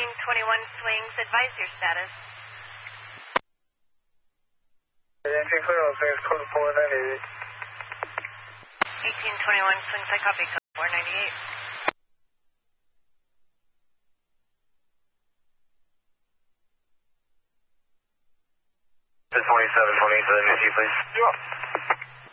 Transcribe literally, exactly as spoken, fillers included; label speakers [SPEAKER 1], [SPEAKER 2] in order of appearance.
[SPEAKER 1] twenty-one swings, advise your status.
[SPEAKER 2] eighteen twenty-one swings, code four ninety-eight.
[SPEAKER 1] eighteen twenty-one swings, I copy, code four ninety-eight.
[SPEAKER 2] twenty-seven twenty to the N C, please.